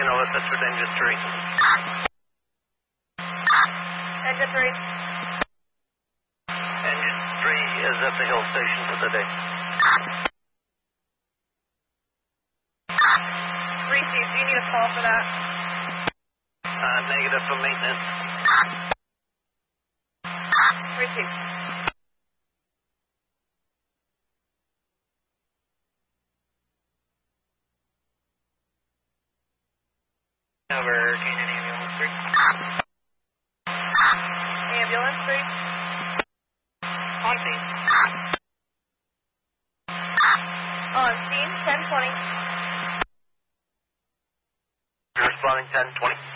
Nova, Sister Engine 3. Engine 3. Engine 3 is at the Hill Station for the day. Receive, do you need a call for that? Negative for maintenance. Receive. Over, Canyon Ambulance 3. Ambulance 3. On scene. On scene, 1020. Responding 1020.